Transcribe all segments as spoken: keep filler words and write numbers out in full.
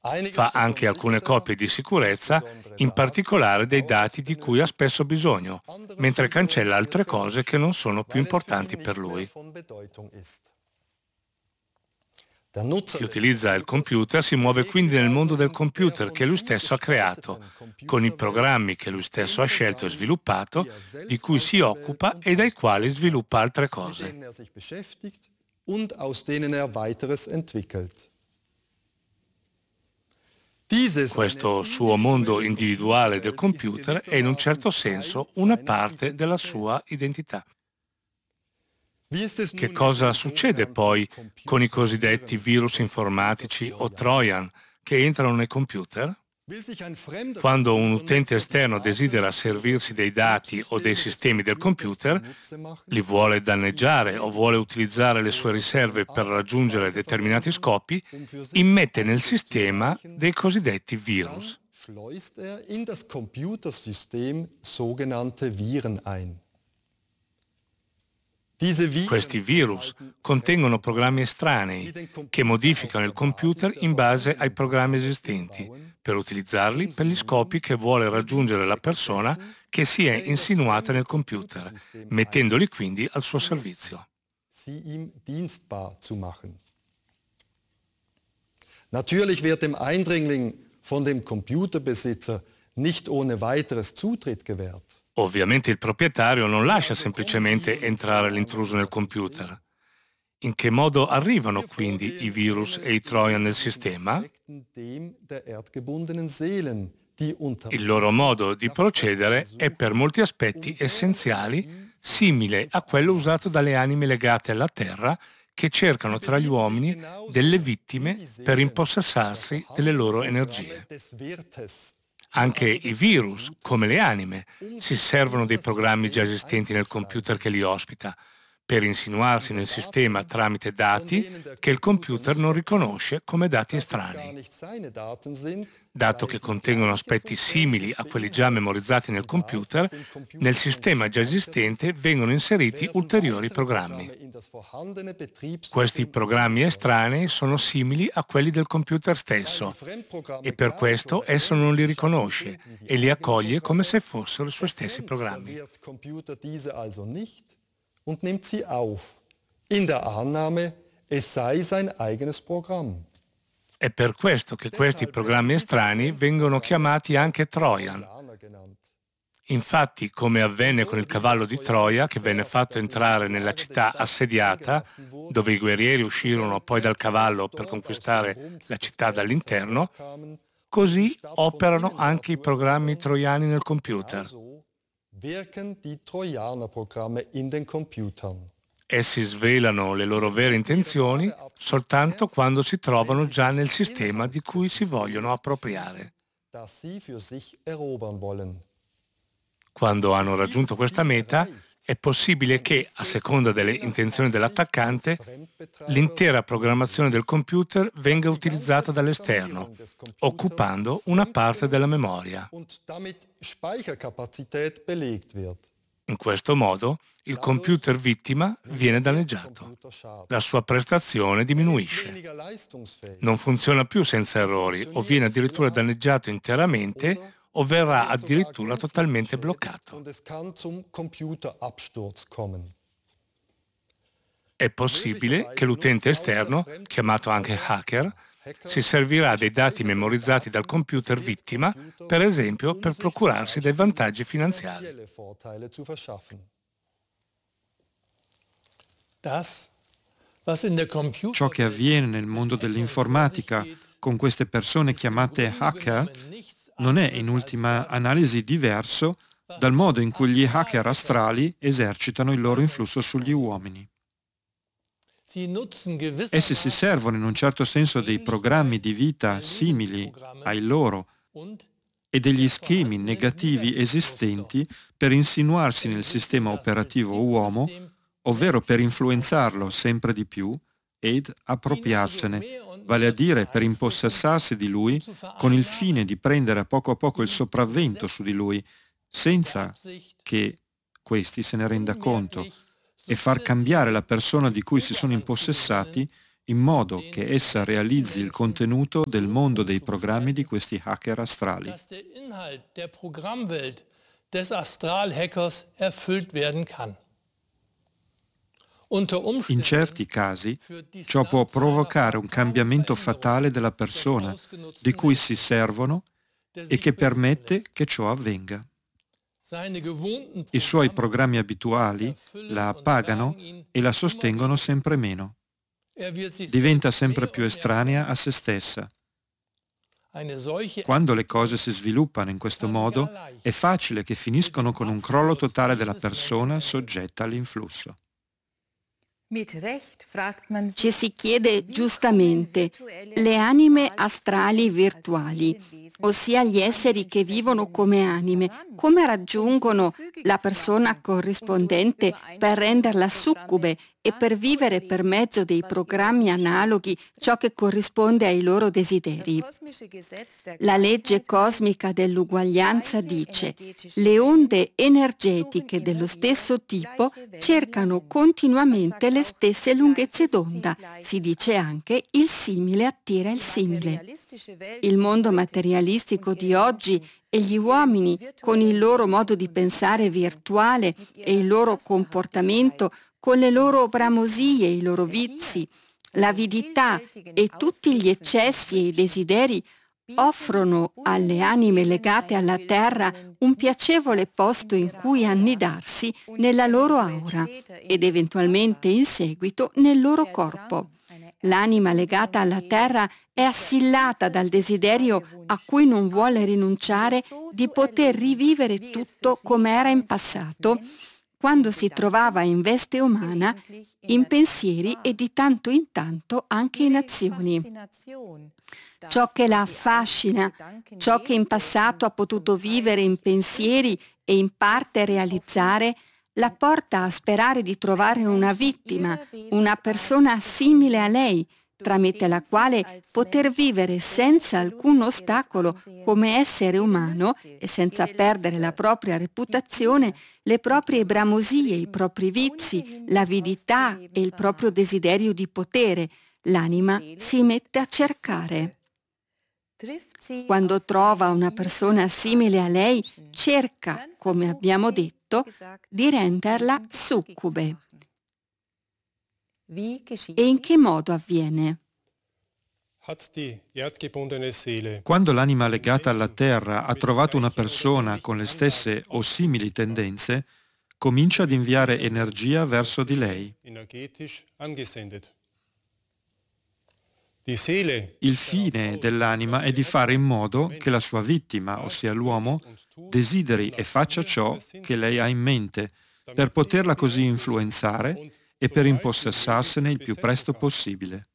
Fa anche alcune copie di sicurezza, in particolare dei dati di cui ha spesso bisogno, mentre cancella altre cose che non sono più importanti per lui. Chi utilizza il computer si muove quindi nel mondo del computer che lui stesso ha creato, con i programmi che lui stesso ha scelto e sviluppato, di cui si occupa e dai quali sviluppa altre cose. Questo suo mondo individuale del computer è in un certo senso una parte della sua identità. Che cosa succede poi con i cosiddetti virus informatici o trojan che entrano nei computer? Quando un utente esterno desidera servirsi dei dati o dei sistemi del computer, li vuole danneggiare o vuole utilizzare le sue riserve per raggiungere determinati scopi, immette nel sistema dei cosiddetti virus. Questi virus contengono programmi estranei che modificano il computer in base ai programmi esistenti per utilizzarli per gli scopi che vuole raggiungere la persona che si è insinuata nel computer, mettendoli quindi al suo servizio. Natürlich wird dem Eindringling von dem Computerbesitzer nicht ohne weiteres Zutritt gewährt. Ovviamente il proprietario non lascia semplicemente entrare l'intruso nel computer. In che modo arrivano quindi i virus e i trojan nel sistema? Il loro modo di procedere è per molti aspetti essenziali simile a quello usato dalle anime legate alla terra che cercano tra gli uomini delle vittime per impossessarsi delle loro energie. Anche i virus, come le anime, si servono dei programmi già esistenti nel computer che li ospita, per insinuarsi nel sistema tramite dati che il computer non riconosce come dati estranei. Dato che contengono aspetti simili a quelli già memorizzati nel computer, nel sistema già esistente vengono inseriti ulteriori programmi. Questi programmi estranei sono simili a quelli del computer stesso e per questo esso non li riconosce e li accoglie come se fossero i suoi stessi programmi. Und nimmt sie auf, in der Annahme, es sei sein eigenes Programm. È per questo che questi programmi estranei vengono chiamati anche trojan. Infatti, come avvenne con il cavallo di Troia, che venne fatto entrare nella città assediata, dove i guerrieri uscirono poi dal cavallo per conquistare la città dall'interno, così operano anche i programmi troiani nel computer. Wirken die Trojanerprogramme in den Computern. Essi svelano le loro vere intenzioni soltanto quando si trovano già nel sistema di cui si vogliono appropriare. Quando hanno raggiunto questa meta, è possibile che, a seconda delle intenzioni dell'attaccante, l'intera programmazione del computer venga utilizzata dall'esterno, occupando una parte della memoria. In questo modo, il computer vittima viene danneggiato. La sua prestazione diminuisce. Non funziona più senza errori o viene addirittura danneggiato interamente o verrà addirittura totalmente bloccato. È possibile che l'utente esterno, chiamato anche hacker, si servirà dei dati memorizzati dal computer vittima, per esempio per procurarsi dei vantaggi finanziari. Ciò che avviene nel mondo dell'informatica con queste persone chiamate hacker non è in ultima analisi diverso dal modo in cui gli hacker astrali esercitano il loro influsso sugli uomini. Essi si servono in un certo senso dei programmi di vita simili ai loro e degli schemi negativi esistenti per insinuarsi nel sistema operativo uomo, ovvero per influenzarlo sempre di più ed appropriarsene, vale a dire per impossessarsi di lui con il fine di prendere a poco a poco il sopravvento su di lui, senza che questi se ne renda conto, e far cambiare la persona di cui si sono impossessati in modo che essa realizzi il contenuto del mondo dei programmi di questi hacker astrali. Dass der Inhalt der Programmwelt des Astralhackers erfüllt werden kann. In certi casi, ciò può provocare un cambiamento fatale della persona di cui si servono e che permette che ciò avvenga. I suoi programmi abituali la appagano e la sostengono sempre meno. Diventa sempre più estranea a se stessa. Quando le cose si sviluppano in questo modo, è facile che finiscono con un crollo totale della persona soggetta all'influsso. Ci si chiede giustamente, le anime astrali virtuali, ossia gli esseri che vivono come anime, come raggiungono la persona corrispondente per renderla succube e per vivere per mezzo dei programmi analoghi ciò che corrisponde ai loro desideri? La legge cosmica dell'uguaglianza dice: le onde energetiche dello stesso tipo cercano continuamente le stesse lunghezze d'onda. Si dice anche il simile attira il simile. Il mondo materialistico di oggi e gli uomini, con il loro modo di pensare virtuale e il loro comportamento, con le loro bramosie, i loro vizi, l'avidità e tutti gli eccessi e i desideri, offrono alle anime legate alla terra un piacevole posto in cui annidarsi nella loro aura ed eventualmente in seguito nel loro corpo. L'anima legata alla terra è assillata dal desiderio a cui non vuole rinunciare di poter rivivere tutto come era in passato, quando si trovava in veste umana, in pensieri e di tanto in tanto anche in azioni. Ciò che la affascina, ciò che in passato ha potuto vivere in pensieri e in parte realizzare, la porta a sperare di trovare una vittima, una persona simile a lei, tramite la quale poter vivere senza alcun ostacolo come essere umano e senza perdere la propria reputazione, le proprie bramosie, i propri vizi, l'avidità e il proprio desiderio di potere. L'anima si mette a cercare. Quando trova una persona simile a lei, cerca, come abbiamo detto, di renderla succube. E in che modo avviene? Quando l'anima legata alla terra ha trovato una persona con le stesse o simili tendenze, comincia ad inviare energia verso di lei. Il fine dell'anima è di fare in modo che la sua vittima, ossia l'uomo, desideri e faccia ciò che lei ha in mente, per poterla così influenzare e per impossessarsene il più presto possibile.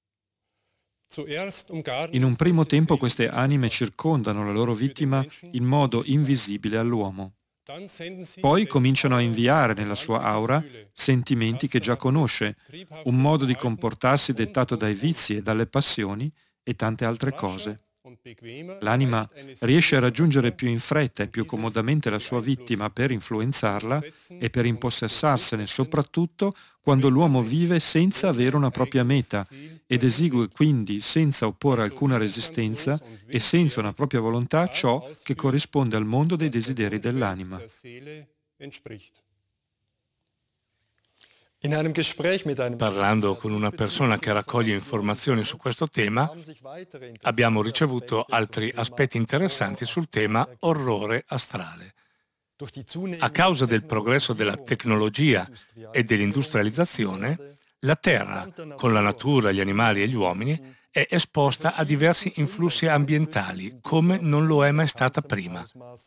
In un primo tempo queste anime circondano la loro vittima in modo invisibile all'uomo. Poi cominciano a inviare nella sua aura sentimenti che già conosce, un modo di comportarsi dettato dai vizi e dalle passioni e tante altre cose. L'anima riesce a raggiungere più in fretta e più comodamente la sua vittima per influenzarla e per impossessarsene, soprattutto quando l'uomo vive senza avere una propria meta ed esegue quindi senza opporre alcuna resistenza e senza una propria volontà ciò che corrisponde al mondo dei desideri dell'anima. Parlando con una persona che raccoglie informazioni su questo tema, abbiamo ricevuto altri aspetti interessanti sul tema orrore astrale. A causa del progresso della tecnologia e dell'industrializzazione, la Terra, con la natura, gli animali e gli uomini, è esposta a diversi influssi ambientali, come non lo è mai stata prima.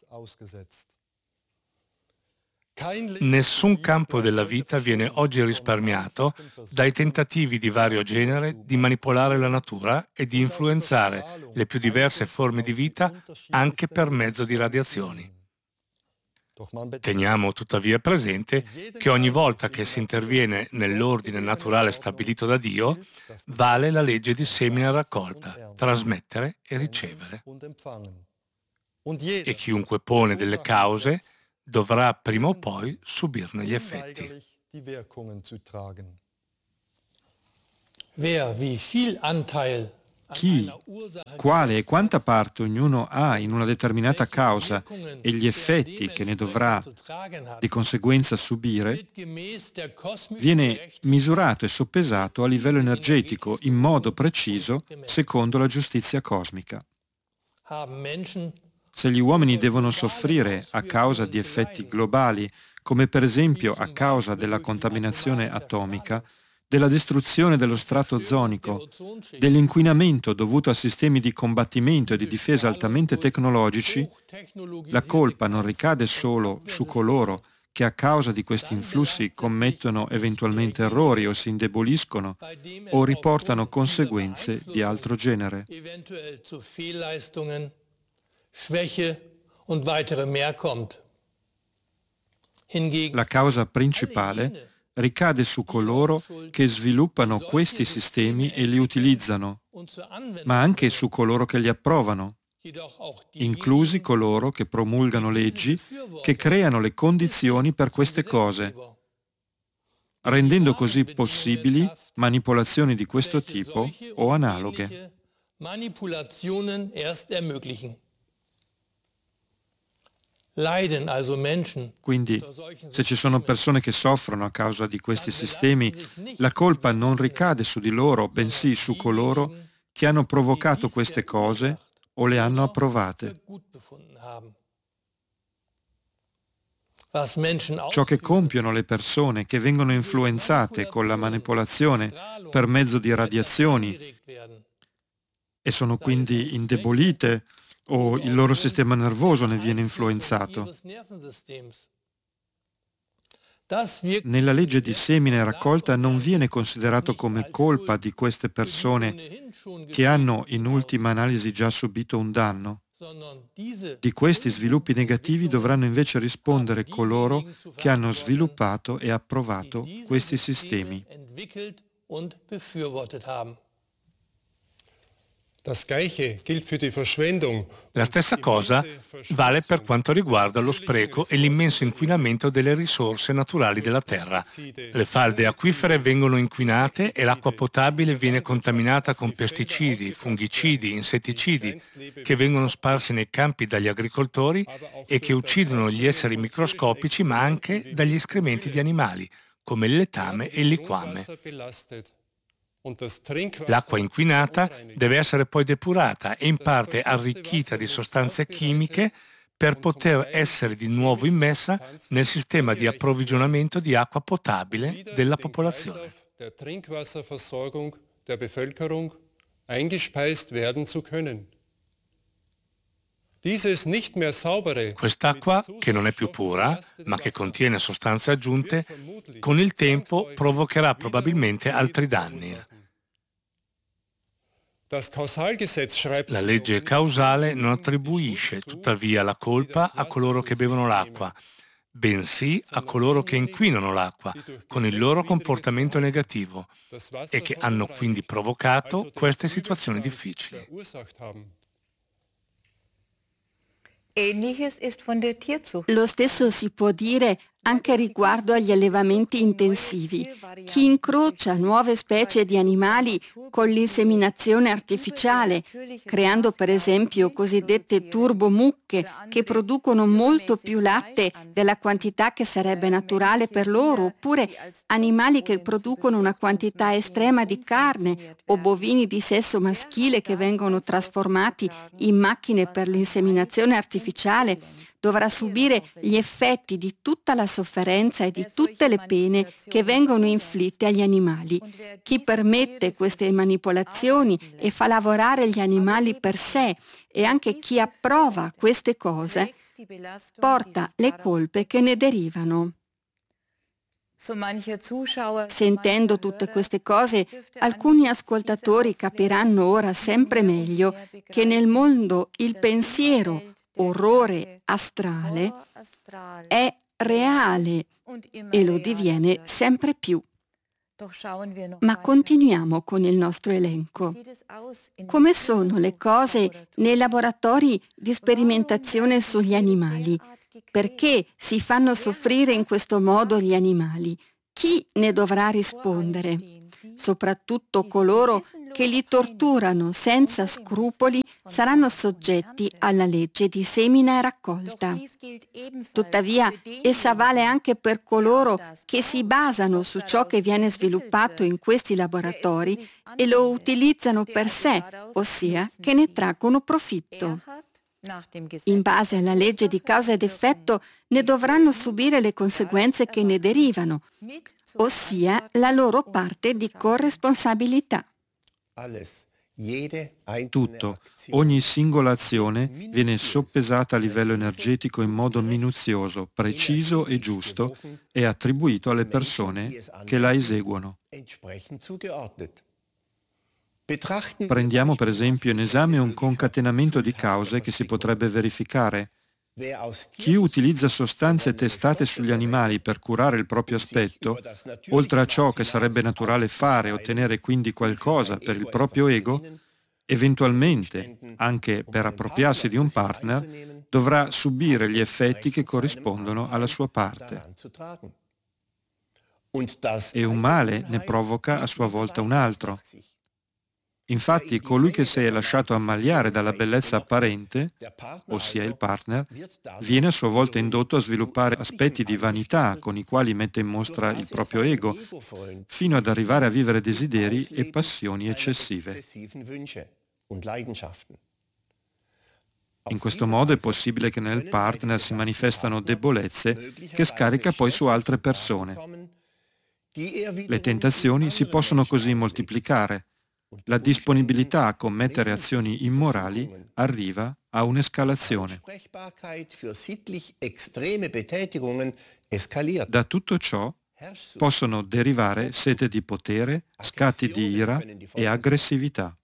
Nessun campo della vita viene oggi risparmiato dai tentativi di vario genere di manipolare la natura e di influenzare le più diverse forme di vita anche per mezzo di radiazioni. Teniamo tuttavia presente che ogni volta che si interviene nell'ordine naturale stabilito da Dio, vale la legge di semina raccolta, trasmettere e ricevere. E chiunque pone delle cause dovrà prima o poi subirne gli effetti. Wer wie viel Anteil Chi, quale e quanta parte ognuno ha in una determinata causa e gli effetti che ne dovrà di conseguenza subire, viene misurato e soppesato a livello energetico in modo preciso secondo la giustizia cosmica. Se gli uomini devono soffrire a causa di effetti globali, come per esempio a causa della contaminazione atomica, della distruzione dello strato ozonico, dell'inquinamento dovuto a sistemi di combattimento e di difesa altamente tecnologici, la colpa non ricade solo su coloro che a causa di questi influssi commettono eventualmente errori o si indeboliscono o riportano conseguenze di altro genere. La causa principale ricade su coloro che sviluppano questi sistemi e li utilizzano, ma anche su coloro che li approvano, inclusi coloro che promulgano leggi che creano le condizioni per queste cose, rendendo così possibili manipolazioni di questo tipo o analoghe. Quindi, se ci sono persone che soffrono a causa di questi sistemi, la colpa non ricade su di loro, bensì su coloro che hanno provocato queste cose o le hanno approvate. Ciò che compiono le persone che vengono influenzate con la manipolazione per mezzo di radiazioni e sono quindi indebolite o il loro sistema nervoso ne viene influenzato. Nella legge di semine e raccolta non viene considerato come colpa di queste persone che hanno in ultima analisi già subito un danno. Di questi sviluppi negativi dovranno invece rispondere coloro che hanno sviluppato e approvato questi sistemi. La stessa cosa vale per quanto riguarda lo spreco e l'immenso inquinamento delle risorse naturali della terra. Le falde acquifere vengono inquinate e l'acqua potabile viene contaminata con pesticidi, fungicidi, insetticidi che vengono sparsi nei campi dagli agricoltori e che uccidono gli esseri microscopici, ma anche dagli escrementi di animali, come il letame e il liquame. L'acqua inquinata deve essere poi depurata e in parte arricchita di sostanze chimiche per poter essere di nuovo immessa nel sistema di approvvigionamento di acqua potabile della popolazione. Quest'acqua, che non è più pura, ma che contiene sostanze aggiunte, con il tempo provocherà probabilmente altri danni. La legge causale non attribuisce tuttavia la colpa a coloro che bevono l'acqua, bensì a coloro che inquinano l'acqua con il loro comportamento negativo e che hanno quindi provocato queste situazioni difficili. Lo stesso si può dire anche riguardo agli allevamenti intensivi. Chi incrocia nuove specie di animali con l'inseminazione artificiale, creando per esempio cosiddette turbomucche che producono molto più latte della quantità che sarebbe naturale per loro, oppure animali che producono una quantità estrema di carne o bovini di sesso maschile che vengono trasformati in macchine per l'inseminazione artificiale, dovrà subire gli effetti di tutta la sofferenza e di tutte le pene che vengono inflitte agli animali. Chi permette queste manipolazioni e fa lavorare gli animali per sé e anche chi approva queste cose porta le colpe che ne derivano. Sentendo tutte queste cose, alcuni ascoltatori capiranno ora sempre meglio che nel mondo il pensiero orrore astrale è reale e lo diviene sempre più. Ma continuiamo con il nostro elenco. Come sono le cose nei laboratori di sperimentazione sugli animali? Perché si fanno soffrire in questo modo gli animali? Chi ne dovrà rispondere? soprattutto coloro che li torturano senza scrupoli, saranno soggetti alla legge di semina e raccolta. Tuttavia, essa vale anche per coloro che si basano su ciò che viene sviluppato in questi laboratori e lo utilizzano per sé, ossia che ne traggono profitto. In base alla legge di causa ed effetto, ne dovranno subire le conseguenze che ne derivano, ossia la loro parte di corresponsabilità. Tutto, ogni singola azione viene soppesata a livello energetico in modo minuzioso, preciso e giusto e attribuito alle persone che la eseguono. Prendiamo per esempio in esame un concatenamento di cause che si potrebbe verificare. Chi utilizza sostanze testate sugli animali per curare il proprio aspetto, oltre a ciò che sarebbe naturale fare, ottenere quindi qualcosa per il proprio ego, eventualmente, anche per appropriarsi di un partner, dovrà subire gli effetti che corrispondono alla sua parte. E un male ne provoca a sua volta un altro. Infatti, colui che si è lasciato ammaliare dalla bellezza apparente, ossia il partner, viene a sua volta indotto a sviluppare aspetti di vanità con i quali mette in mostra il proprio ego, fino ad arrivare a vivere desideri e passioni eccessive. In questo modo è possibile che nel partner si manifestano debolezze che scarica poi su altre persone. Le tentazioni si possono così moltiplicare. La disponibilità a commettere azioni immorali arriva a un'escalazione. Da tutto ciò possono derivare sete di potere, scatti di ira e aggressività.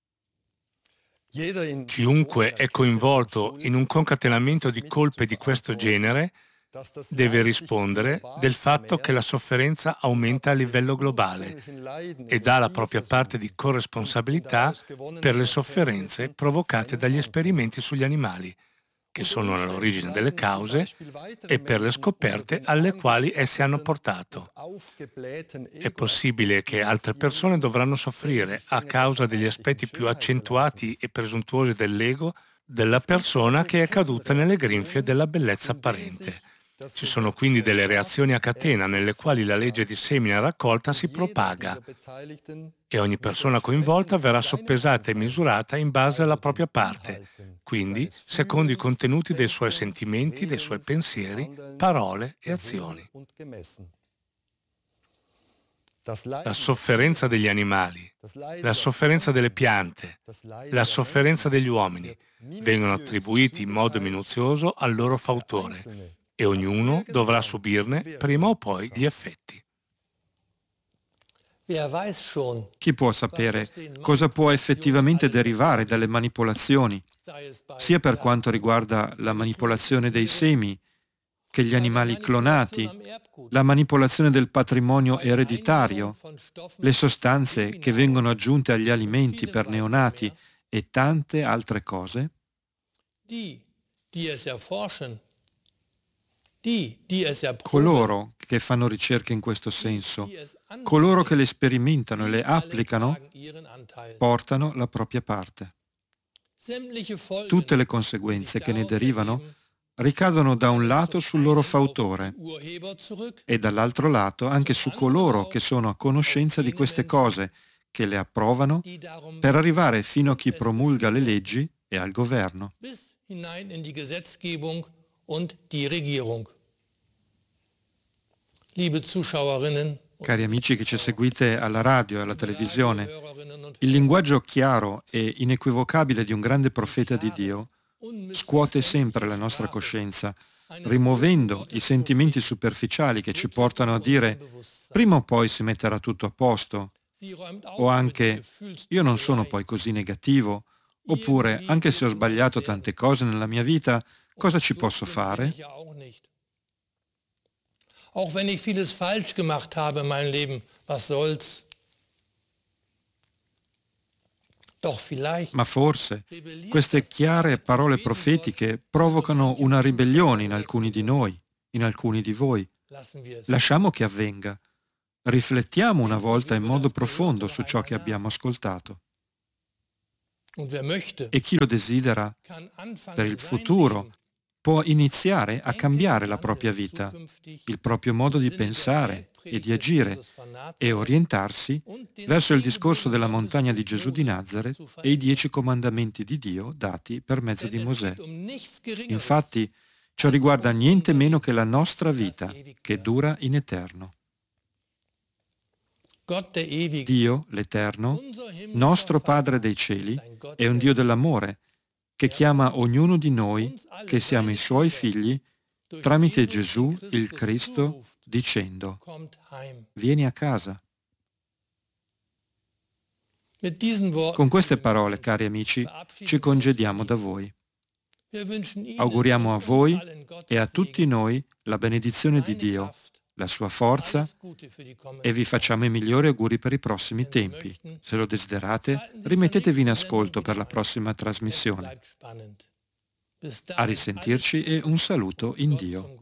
Chiunque è coinvolto in un concatenamento di colpe di questo genere deve rispondere del fatto che la sofferenza aumenta a livello globale e dà la propria parte di corresponsabilità per le sofferenze provocate dagli esperimenti sugli animali, che sono all'origine delle cause, e per le scoperte alle quali essi hanno portato. È possibile che altre persone dovranno soffrire a causa degli aspetti più accentuati e presuntuosi dell'ego della persona che è caduta nelle grinfie della bellezza apparente. Ci sono quindi delle reazioni a catena nelle quali la legge di semina e raccolta si propaga e ogni persona coinvolta verrà soppesata e misurata in base alla propria parte, quindi secondo i contenuti dei suoi sentimenti, dei suoi pensieri, parole e azioni. La sofferenza degli animali, la sofferenza delle piante, la sofferenza degli uomini vengono attribuiti in modo minuzioso al loro fautore e ognuno dovrà subirne prima o poi gli effetti. Chi può sapere cosa può effettivamente derivare dalle manipolazioni, sia per quanto riguarda la manipolazione dei semi, che gli animali clonati, la manipolazione del patrimonio ereditario, le sostanze che vengono aggiunte agli alimenti per neonati e tante altre cose? Coloro che fanno ricerche in questo senso, coloro che le sperimentano e le applicano, portano la propria parte. Tutte le conseguenze che ne derivano ricadono da un lato sul loro fautore e dall'altro lato anche su coloro che sono a conoscenza di queste cose, che le approvano, per arrivare fino a chi promulga le leggi e al governo. Cari amici che ci seguite alla radio e alla televisione, il linguaggio chiaro e inequivocabile di un grande profeta di Dio scuote sempre la nostra coscienza, rimuovendo i sentimenti superficiali che ci portano a dire prima o poi si metterà tutto a posto, o anche io non sono poi così negativo, oppure anche se ho sbagliato tante cose nella mia vita, cosa ci posso fare? Auch wenn ich vieles falsch gemacht habe in meinem Leben, was soll's? Doch vielleicht. Ma forse queste chiare parole profetiche provocano una ribellione in alcuni di noi, in alcuni di voi. Lasciamo che avvenga. Riflettiamo una volta in modo profondo su ciò che abbiamo ascoltato. E chi lo desidera per il futuro può iniziare a cambiare la propria vita, il proprio modo di pensare e di agire e orientarsi verso il discorso della montagna di Gesù di Nazareth e i dieci comandamenti di Dio dati per mezzo di Mosè. Infatti, ciò riguarda niente meno che la nostra vita, che dura in eterno. Dio, l'Eterno, nostro Padre dei cieli, è un Dio dell'amore, che chiama ognuno di noi, che siamo i Suoi figli, tramite Gesù, il Cristo, dicendo: vieni a casa. Con queste parole, cari amici, ci congediamo da voi. Auguriamo a voi e a tutti noi la benedizione di Dio, la sua forza, e vi facciamo i migliori auguri per i prossimi tempi. Se lo desiderate, rimettetevi in ascolto per la prossima trasmissione. A risentirci e un saluto in Dio.